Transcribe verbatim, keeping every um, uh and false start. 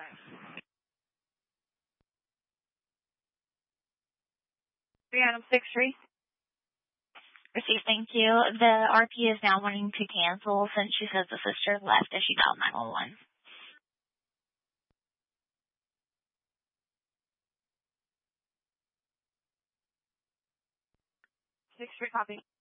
three Adam six three. Received, thank you. The R P is now wanting to cancel since she says the sister left as she dialed nine one one. six three copy.